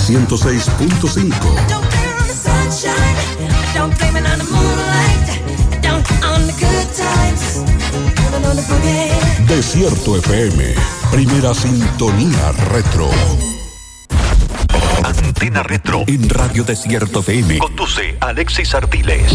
106.5. Desierto FM, primera sintonía retro. Antena Retro en Radio Desierto FM. Conduce Alexis Ardiles.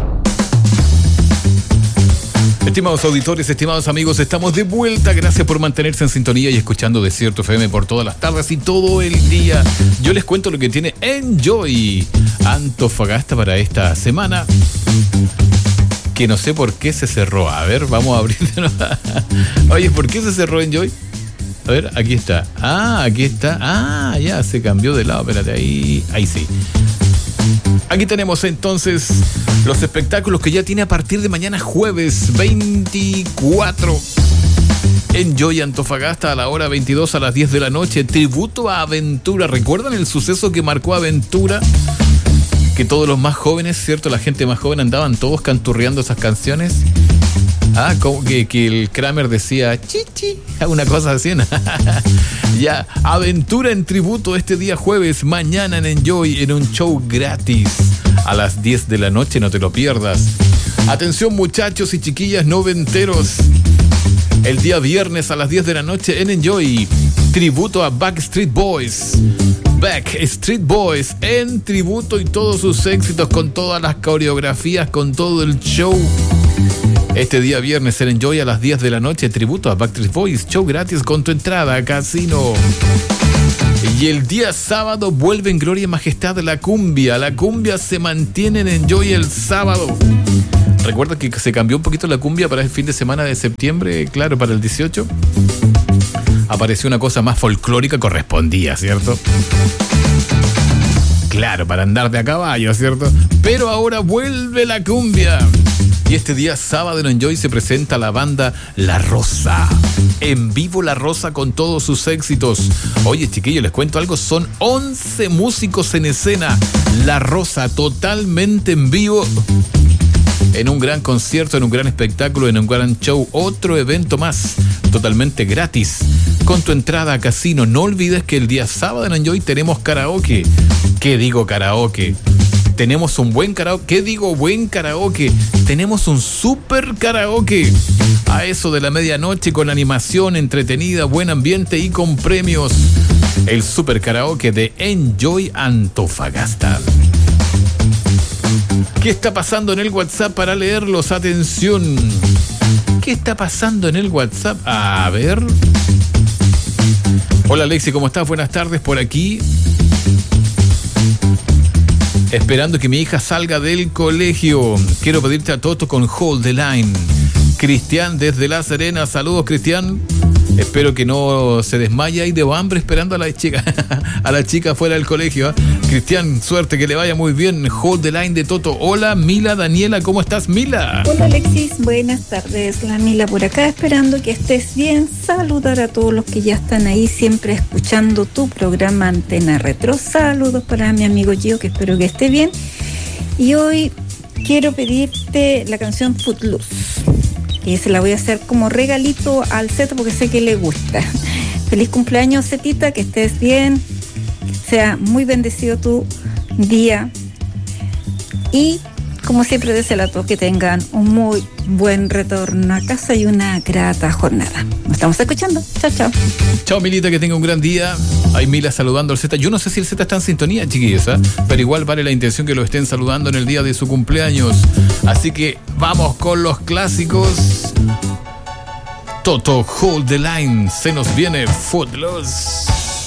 Estimados auditores, estimados amigos, estamos de vuelta. Gracias por mantenerse en sintonía y escuchando Desierto FM por todas las tardes y todo el día. Yo les cuento lo que tiene Enjoy Antofagasta para esta semana, que no sé por qué se cerró. A ver, vamos a abrir. Oye, ¿por qué se cerró Enjoy? A ver, aquí está. Aquí está. Ya se cambió de lado. Espérate, ahí sí. Aquí tenemos entonces los espectáculos que ya tiene a partir de mañana jueves 24. Enjoy Antofagasta a la hora 22 a las 10 de la noche. Tributo a Aventura. ¿Recuerdan el suceso que marcó Aventura? Que todos los más jóvenes, ¿cierto? La gente más joven andaban todos canturreando esas canciones. Como que el Kramer decía chichi, una cosa así, ¿no? Ya, Aventura en tributo este día jueves, mañana en Enjoy, en un show gratis a las 10 de la noche, no te lo pierdas. Atención muchachos y chiquillas noventeros, el día viernes a las 10 de la noche en Enjoy, tributo a Backstreet Boys. Backstreet Boys en tributo y todos sus éxitos, con todas las coreografías, con todo el show. Este día viernes en Enjoy a las 10 de la noche, tributo a Backstreet Boys, show gratis con tu entrada a casino. Y el día sábado vuelve en gloria y majestad la cumbia. La cumbia se mantiene en Enjoy el sábado. Recuerda que se cambió un poquito la cumbia para el fin de semana de septiembre, claro, para el 18. Apareció una cosa más folclórica, correspondía, ¿cierto? Claro, para andar de a caballo, ¿cierto? Pero ahora vuelve la cumbia. Y este día sábado en Enjoy se presenta la banda La Rosa. En vivo La Rosa con todos sus éxitos. Oye, chiquillos, les cuento algo. Son 11 músicos en escena. La Rosa totalmente en vivo. En un gran concierto, en un gran espectáculo, en un gran show. Otro evento más, totalmente gratis, con tu entrada a casino. No olvides que el día sábado en Enjoy tenemos karaoke. ¿Qué digo karaoke? Tenemos un buen karaoke. ¿Qué digo buen karaoke? Tenemos un super karaoke a eso de la medianoche, con animación entretenida, buen ambiente y con premios. El super karaoke de Enjoy Antofagasta. ¿Qué está pasando en el WhatsApp para leerlos? Atención. ¿Qué está pasando en el WhatsApp? A ver. Hola Alexi, ¿cómo estás? Buenas tardes por aquí. Esperando que mi hija salga del colegio. Quiero pedirte a Toto con Hold the Line. Cristian desde La Serena. Saludos, Cristian. Espero que no se desmaye ahí de hambre esperando a la chica fuera del colegio, ¿eh? Cristian, suerte, que le vaya muy bien. Hold the Line de Toto. Hola, Mila Daniela, ¿cómo estás, Mila? Hola, Alexis, buenas tardes. La Mila por acá, esperando que estés bien. Saludar a todos los que ya están ahí, siempre escuchando tu programa Antena Retro. Saludos para mi amigo Gio, que espero que esté bien. Y hoy quiero pedirte la canción Footloose. Y se la voy a hacer como regalito al Zeta porque sé que le gusta. Feliz cumpleaños, Zetita, que estés bien, que sea muy bendecido tu día. Y como siempre deseo a todos que tengan un muy buen retorno a casa y una grata jornada. Nos estamos escuchando. Chao, chao. Chao, Milita, que tenga un gran día. Hay Mila saludando al Z. Yo no sé si el Z está en sintonía, chiquillos, ¿eh? Pero igual vale la intención que lo estén saludando en el día de su cumpleaños. Así que vamos con los clásicos. Toto, Hold the Line. Se nos viene Footloose.